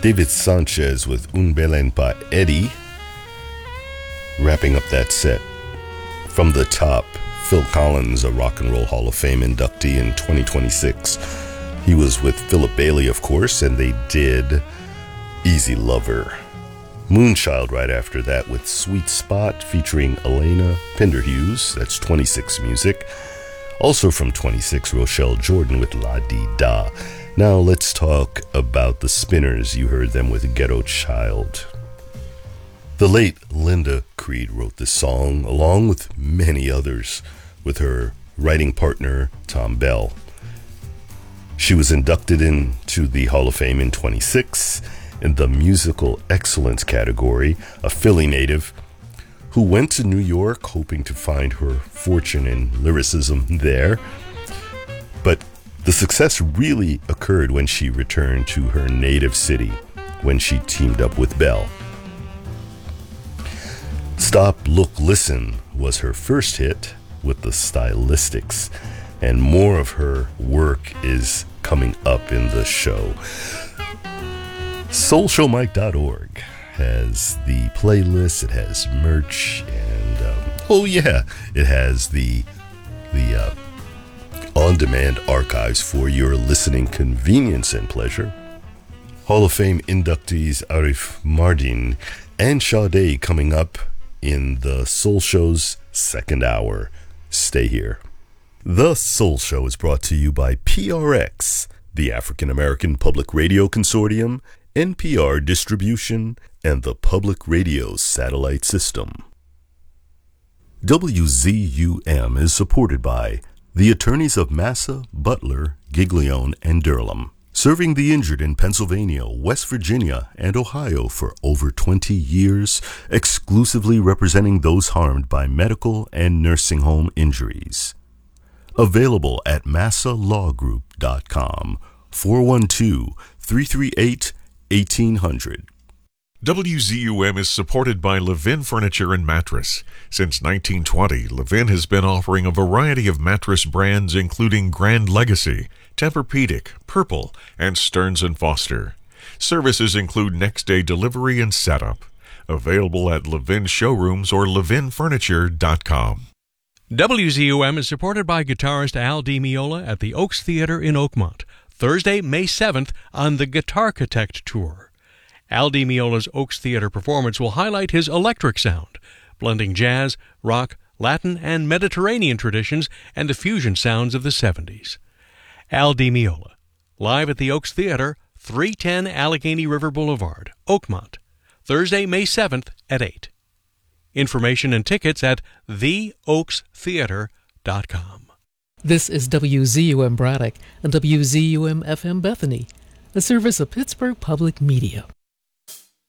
David Sanchez with Un Belen Pa Eddie, wrapping up that set. From the top, Phil Collins, a Rock and Roll Hall of Fame inductee in 2026. He was with Philip Bailey, of course, and they did Easy Lover. Moonchild right after that with Sweet Spot featuring Elena Pinderhughes. That's 26 music. Also from 26, Rochelle Jordan with La Di Da. Now let's talk about the Spinners. You heard them with Ghetto Child. The late Linda Creed wrote this song along with many others with her writing partner Tom Bell. She was inducted into the Hall of Fame in 26 in the musical excellence category, a Philly native who went to New York hoping to find her fortune in lyricism there. But the success really occurred when she returned to her native city, when she teamed up with Bell. Stop, Look, Listen was her first hit with the Stylistics, and more of her work is coming up in the show. SoulShowMike.org has the playlist, it has merch, and it has the on-demand archives for your listening convenience and pleasure. Hall of Fame inductees Arif Mardin and Sade coming up in the Soul Show's second hour. Stay here. The Soul Show is brought to you by PRX, the African American Public Radio Consortium, NPR Distribution, and the Public Radio Satellite System. WZUM is supported by the attorneys of Massa, Butler, Giglione, and Durham, serving the injured in Pennsylvania, West Virginia, and Ohio for over 20 years, exclusively representing those harmed by medical and nursing home injuries. Available at massalawgroup.com, 412-338-1800. WZUM is supported by Levin Furniture and Mattress. Since 1920, Levin has been offering a variety of mattress brands including Grand Legacy, Tempur-Pedic, Purple, and Stearns & Foster. Services include next-day delivery and setup. Available at Levin showrooms or levinfurniture.com. WZUM is supported by guitarist Al Di Meola at the Oaks Theater in Oakmont, Thursday, May 7th on the Guitarchitect Tour. Al Di Meola's Oaks Theater performance will highlight his electric sound, blending jazz, rock, Latin, and Mediterranean traditions and the fusion sounds of the 70s. Al Di Meola, live at the Oaks Theater, 310 Allegheny River Boulevard, Oakmont, Thursday, May 7th at 8. Information and tickets at theoakstheater.com. This is WZUM Braddock and WZUM FM Bethany, a service of Pittsburgh Public Media.